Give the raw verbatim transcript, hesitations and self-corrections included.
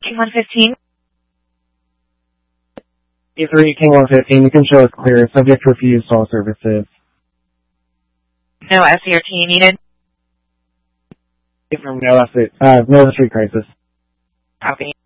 King one fifteen. E three, King one fifteen, you can show us clear. Subject refused all services. No S C R T needed. From no, uh, no street crisis. Copy.